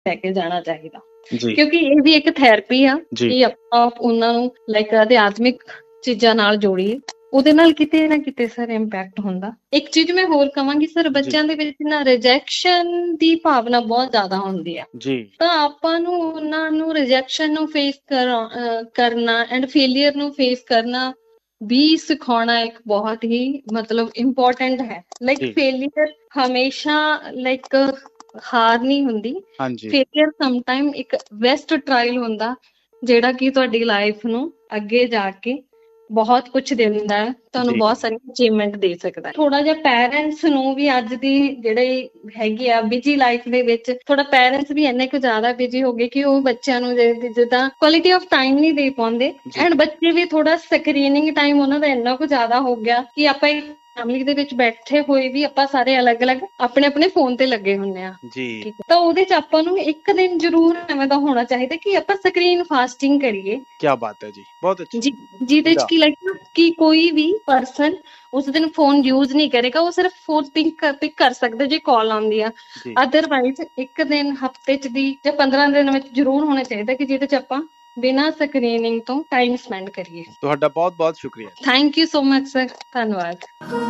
ਲੈ ਕੇ ਜਾਣਾ ਚਾਹੀਦਾ, ਜੀ ਕਿਉਂਕਿ ਇਹ ਵੀ ਇੱਕ ਥੈਰੇਪੀ ਆ ਜੀ ਕਿ ਆਪਾਂ ਉਹਨਾਂ ਨੂੰ ਲਾਈਕ ਅਧਿਆਤਮਿਕ ਚੀਜ਼ਾਂ ਨਾਲ ਜੋੜੀਏ। ਉਹਦੇ ਨਾਲ ਕਿਤੇ ਨਾ ਕਿਤੇ ਸਰ ਇੰਪੈਕਟ ਹੁੰਦਾ। ਇੱਕ ਚੀਜ਼ ਮੈਂ ਹੋਰ ਕਵਾਂਗੀ ਸਰ, ਬੱਚਿਆਂ ਦੇ ਵਿੱਚ ਨਾ ਰਿਜੈਕਸ਼ਨ ਦੀ ਭਾਵਨਾ ਬਹੁਤ ਜ਼ਿਆਦਾ ਹੁੰਦੀ ਆ, ਜੀ ਤਾਂ ਆਪਾਂ ਨੂੰ ਉਹਨਾਂ ਨੂੰ ਰਿਜੈਕਸ਼ਨ ਨੂੰ ਫੇਸ ਕਰਨਾ ਐਂਡ ਫੇਲੀਅਰ ਨੂੰ ਫੇਸ ਕਰਨਾ ਵੀ ਸਿਖਾਉਣਾ ਇੱਕ ਬਹੁਤ ਹੀ ਮਤਲਬ ਇੰਪੋਰਟੈਂਟ ਹੈ। ਲਾਈਕ ਜੀ ਫੇਲੀਅਰ ਹਮੇਸ਼ਾ ਲਾਈਕ ਹਾਰ ਨਹੀਂ ਹੁੰਦੀ। ਹਾਂਜੀ ਫੇਲੀਅਰ ਸਮਟਾਈਮ ਇੱਕ ਬੈਸਟ ਟਰਾਇਲ ਹੁੰਦਾ, ਜਿਹੜਾ ਕਿ ਤੁਹਾਡੀ ਲਾਈਫ ਨੂੰ ਅੱਗੇ ਜਾ ਕੇ ਬਹੁਤ ਕੁਝ ਦਿੰਦਾ ਹੈ, ਤੁਹਾਨੂੰ ਜੀ ਬਹੁਤ ਸਾਰੀ ਅਚੀਵਮੈਂਟ ਦੇ ਸਕਦਾ ਹੈ। ਥੋੜਾ ਜਿਹਾ ਪੈਰੈਂਟਸ ਨੂੰ ਵੀ ਅੱਜ ਦੀ ਜਿਹੜੇ ਹੈਗੀ ਆ ਬਿਜੀ ਲਾਈਫ ਦੇ ਵਿੱਚ, ਥੋੜਾ ਪੈਰੈਂਟਸ ਵੀ ਇੰਨੇ ਕੁ ਜ਼ਿਆਦਾ ਬਿਜੀ ਹੋ ਗਏ ਕਿ ਉਹ ਬੱਚਿਆਂ ਨੂੰ ਜਿੱਦਾਂ ਕੁਆਲਿਟੀ ਆਫ ਟਾਈਮ ਨਹੀਂ ਦੇ ਪਾਉਂਦੇ। ਜੀ ਐਂਡ ਬੱਚੇ ਵੀ ਥੋੜਾ ਸਕਰੀਨਿੰਗ ਟਾਈਮ ਉਹਨਾਂ ਦਾ ਇੰਨਾ ਕੁ ਜ਼ਿਆਦਾ ਹੋ ਗਿਆ ਕਿ ਆਪਾਂ ਫੈਮਿਲੀ ਦੇ ਵਿੱਚ ਬੈਠੇ ਹੋਏ ਵੀ ਆਪਾਂ ਸਾਰੇ ਅਲੱਗ-ਅਲੱਗ ਆਪਣੇ ਫੋਨ ਤੇ ਲੱਗੇ ਹੁੰਦੇ ਆ। ਜੀ ਠੀਕ ਹੈ, ਤਾਂ ਉਹਦੇ ਚ ਆਪਾਂ ਨੂੰ ਇੱਕ ਦਿਨ ਜ਼ਰੂਰ ਐਵੇਂ ਦਾ ਹੋਣਾ ਚਾਹੀਦਾ ਕਿ ਆਪਾਂ ਸਕਰੀਨ ਫਾਸਟਿੰਗ ਕਰੀਏ। ਕੀ ਬਾਤ ਹੈ ਜੀ, ਬਹੁਤ ਅੱਛੀ। ਜੀ, ਜਿਹਦੇ ਚ ਕੀ ਲੱਗਦਾ ਕਿ ਕੋਈ ਵੀ ਪਰਸਨ ਉਸ ਦਿਨ ਫੋਨ ਯੂਜ਼ ਨਹੀਂ ਕਰੇਗਾ, ਉਹ ਸਿਰਫ ਫੋਨ ਪਿਕ ਕਰ ਸਕਦਾ ਜੇ ਕਾਲ ਆਉਂਦੀ ਆ। ਜੀ ਅਦਰਵਾਈਜ਼ ਇੱਕ ਦਿਨ ਹਫਤੇ ਚ ਦੀ ਜਾਂ 15 ਦਿਨ ਵਿੱਚ ਜ਼ਰੂਰ ਹੋਣਾ ਚਾਹੀਦਾ ਕਿ ਜਿਹਦੇ ਚ ਆਪਾਂ ਬਿਨਾਂ ਸਕਰੀਨਿੰਗ ਤੋਂ ਟਾਈਮ ਸਪੈਂਡ ਕਰੀਏ। ਤੁਹਾਡਾ ਬਹੁਤ ਬਹੁਤ ਸ਼ੁਕਰੀਆ। Thank you so much sir, ਧੰਨਵਾਦ।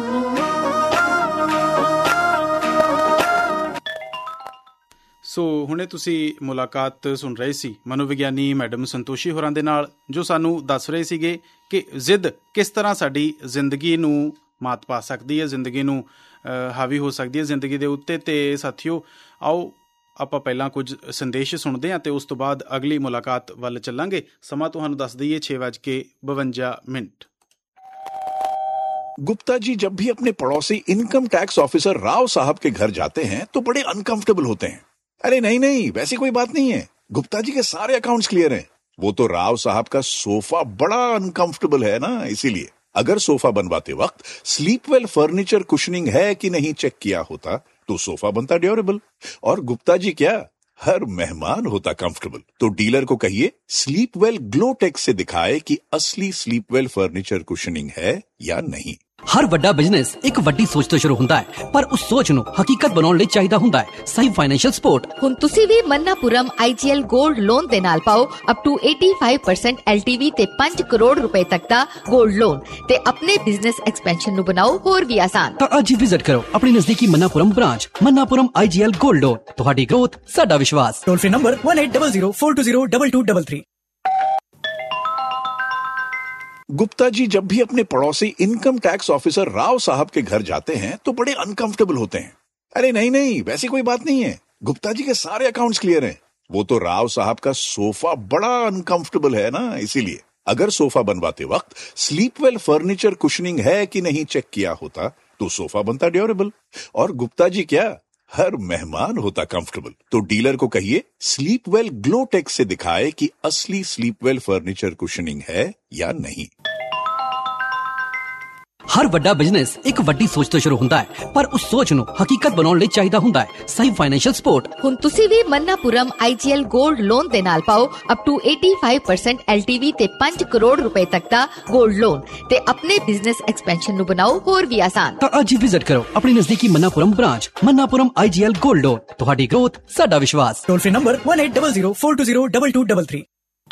ਸੋ ਹੁਣੇ ਤੁਸੀਂ ਮੁਲਾਕਾਤ ਸੁਣ ਰਹੇ ਸੀ ਮਨੋਵਿਗਿਆਨੀ ਮੈਡਮ ਸੰਤੋਸ਼ੀ ਹੋਰਾਂ ਦੇ ਨਾਲ, ਜੋ ਸਾਨੂੰ ਦੱਸ ਰਹੇ ਸੀਗੇ ਕਿ ਜ਼ਿੱਦ ਕਿਸ ਤਰ੍ਹਾਂ ਸਾਡੀ ਜ਼ਿੰਦਗੀ ਨੂੰ ਮਾਤ ਪਾ ਸਕਦੀ ਹੈ, ਜ਼ਿੰਦਗੀ ਨੂੰ ਹਾਵੀ ਹੋ ਸਕਦੀ ਹੈ ਜ਼ਿੰਦਗੀ ਦੇ ਉੱਤੇ। ਅਤੇ ਸਾਥੀਓ, ਆਓ ਆਪਾਂ ਪਹਿਲਾਂ ਕੁਝ ਸੰਦੇਸ਼ ਸੁਣਦੇ ਹਾਂ ਅਤੇ ਉਸ ਤੋਂ ਬਾਅਦ ਅਗਲੀ ਮੁਲਾਕਾਤ ਵੱਲ ਚੱਲਾਂਗੇ। ਸਮਾਂ ਤੁਹਾਨੂੰ ਦੱਸ ਦਈਏ 6:52। गुप्ता जी जब भी अपने पड़ोसी इनकम टैक्स ऑफिसर राव साहब के घर जाते हैं तो बड़े अनकंफर्टेबल होते हैं। अरे नहीं नहीं, वैसी कोई बात नहीं है, गुप्ता जी के सारे अकाउंट्स क्लियर हैं। वो तो राव साहब का सोफा बड़ा अनकंफर्टेबल है ना, इसीलिए अगर सोफा बनवाते वक्त स्लीपवेल फर्नीचर कुशनिंग है कि नहीं चेक किया होता तो सोफा बनता ड्यूरेबल, और गुप्ता जी क्या, हर मेहमान होता कंफर्टेबल। तो डीलर को कहिए स्लीपवेल ग्लोटेक्स से दिखाए कि असली स्लीपवेल फर्नीचर कुशनिंग है या नहीं। हर वड्डा बिजनेस एक वड्डी सोच तो शुरू होता है, पर उस सोच ਨੂੰ ਹਕੀਕਤ ਬਣਾਉਣ ਲਈ ਚਾਹੀਦਾ ਹੁੰਦਾ ਹੈ ਸਹੀ ਫਾਈਨੈਂਸ਼ੀਅਲ ਸਪੋਰਟ। ਹੁਣ ਤੁਸੀਂ ਵੀ ਮन्नापुरम IGL ਗੋਲਡ ਲੋਨ ਦੇ ਨਾਲ ਪਾਓ ਅਪ ਟੂ 85% LTV ਤੇ 5 ਕਰੋੜ ਰੁਪਏ ਤੱਕ ਦਾ ਗੋਲਡ ਲੋਨ, ਤੇ ਆਪਣੇ ਬਿਜ਼ਨਸ ਐਕਸਪੈਂਸ਼ਨ ਨੂੰ ਬਣਾਓ ਹੋਰ ਵੀ ਆਸਾਨ। ਤਾਂ ਅੱਜ ਹੀ ਵਿਜ਼ਿਟ ਕਰੋ ਆਪਣੀ ਨਜ਼ਦੀਕੀ ਮन्नापुरम branch. Manappuram IGL gold loan, ਤੁਹਾਡੀ ਗ੍ਰੋਥ ਸਾਡਾ ਵਿਸ਼ਵਾਸ। Toll free number 1800422233। Gupta ji जब भी अपने पड़ोसी इनकम टैक्स ऑफिसर राव साहब के घर जाते हैं तो बड़े अनकंफर्टेबल होते हैं। अरे नहीं नहीं, वैसी कोई बात नहीं है, गुप्ता जी के सारे अकाउंट्स क्लियर हैं। वो तो राव साहब का सोफा बड़ा अनकंफर्टेबल है ना, इसीलिए अगर सोफा बनवाते वक्त स्लीपवेल फर्नीचर कुशनिंग है कि नहीं चेक किया होता तो सोफा बनता ड्यूरेबल, और गुप्ता जी क्या, हर मेहमान होता कंफर्टेबल। तो डीलर को कहिए स्लीपवेल ग्लोटेक्स से दिखाए कि असली स्लीपवेल फर्नीचर कुशनिंग है या नहीं। ਹਰ ਵੱਡਾ ਬਿਜ਼ਨਸ ਇੱਕ ਵੱਡੀ ਸੋਚ ਤੋਂ ਸ਼ੁਰੂ ਹੁੰਦਾ ਹੈ, ਪਰ ਉਸ ਸੋਚ ਨੂੰ ਹਕੀਕਤ ਬਣਾਉਣ ਲਈ ਚਾਹੀਦਾ ਹੁੰਦਾ ਹੈ ਸਹੀ ਫਾਈਨੈਂਸ਼ੀਅਲ ਸਪੋਰਟ। ਹੁਣ ਤੁਸੀਂ ਵੀ ਮन्नापुरम IGL ਗੋਲਡ ਲੋਨ ਦੇ ਨਾਲ ਪਾਓ ਅਪ ਟੂ 85% LTV ਤੇ 5 ਕਰੋੜ ਰੁਪਏ ਤੱਕ ਦਾ ਗੋਲਡ ਲੋਨ, ਤੇ ਆਪਣੇ ਬਿਜ਼ਨਸ ਐਕਸਪੈਂਸ਼ਨ ਨੂੰ ਬਣਾਓ ਹੋਰ ਵੀ ਆਸਾਨ। ਤਾਂ ਅੱਜ ਹੀ ਵਿਜ਼ਿਟ ਕਰੋ ਆਪਣੀ ਨਜ਼ਦੀਕੀ ਮन्नापुरम branch. Manappuram IGL gold loan, ਤੁਹਾਡੀ ਗ੍ਰੋਥ ਸਾਡਾ ਵਿਸ਼ਵਾਸ। Toll free number 1800422233।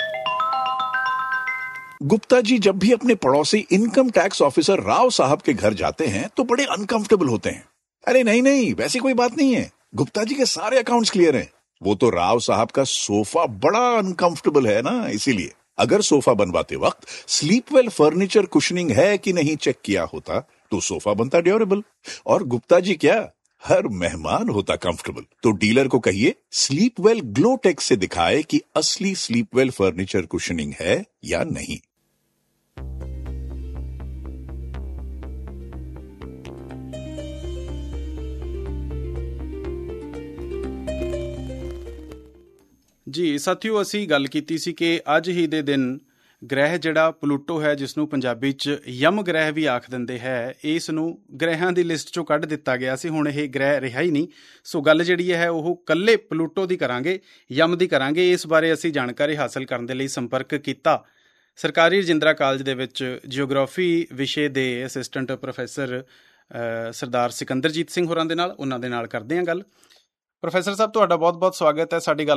Gupta ji जब भी अपने पड़ोसी इनकम टैक्स ऑफिसर राव साहब के घर जाते हैं तो बड़े अनकंफर्टेबल होते हैं। अरे नहीं नहीं, वैसी कोई बात नहीं है, गुप्ता जी के सारे अकाउंट्स क्लियर हैं। वो तो राव साहब का सोफा बड़ा अनकंफर्टेबल है ना, इसीलिए अगर सोफा बनवाते वक्त स्लीपवेल फर्नीचर कुशनिंग है कि नहीं चेक किया होता तो सोफा बनता ड्यूरेबल, और गुप्ता जी क्या, हर मेहमान होता कंफर्टेबल। तो डीलर को कहिए स्लीपवेल ग्लोटेक्स से दिखाए कि असली स्लीपवेल फर्नीचर कुशनिंग है या नहीं। ਜੀ ਸਾਥੀਓ, ਅਸੀਂ ਗੱਲ ਕੀਤੀ ਸੀ ਕਿ ਅੱਜ ਹੀ ਦੇ ਦਿਨ ਗ੍ਰਹਿ ਜਿਹੜਾ ਪਲੂਟੋ ਹੈ, ਜਿਸ ਨੂੰ ਪੰਜਾਬੀ 'ਚ ਯਮ ਗ੍ਰਹਿ ਵੀ ਆਖ ਦਿੰਦੇ ਹੈ, ਇਸ ਨੂੰ ਗ੍ਰਹਿਆਂ ਦੀ ਲਿਸਟ 'ਚੋਂ ਕੱਢ ਦਿੱਤਾ ਗਿਆ ਸੀ। ਹੁਣ ਇਹ ਗ੍ਰਹਿ ਰਿਹਾ ਹੀ ਨਹੀਂ। ਸੋ ਗੱਲ ਜਿਹੜੀ ਹੈ ਉਹ ਇਕੱਲੇ ਪਲੂਟੋ ਦੀ ਕਰਾਂਗੇ, ਯਮ ਦੀ ਕਰਾਂਗੇ। ਇਸ ਬਾਰੇ ਅਸੀਂ ਜਾਣਕਾਰੀ ਹਾਸਲ ਕਰਨ ਦੇ ਲਈ ਸੰਪਰਕ ਕੀਤਾ ਸਰਕਾਰੀ ਰਜਿੰਦਰਾ ਕਾਲਜ ਦੇ ਵਿੱਚ ਜਿਓਗ੍ਰਾਫੀ ਵਿਸ਼ੇ ਦੇ ਅਸਿਸਟੈਂਟ ਪ੍ਰੋਫੈਸਰ ਸਰਦਾਰ ਸਿਕੰਦਰਜੀਤ ਸਿੰਘ ਹੋਰਾਂ ਦੇ ਨਾਲ। ਉਹਨਾਂ ਦੇ ਨਾਲ ਕਰਦੇ ਹਾਂ ਗੱਲ। ਪ੍ਰੋਫੈਸਰ ਸਾਹਿਬ, ਤੁਹਾਡਾ ਬਹੁਤ ਬਹੁਤ ਸਵਾਗਤ ਹੈ ਸਾਡੀ ਗੱਲ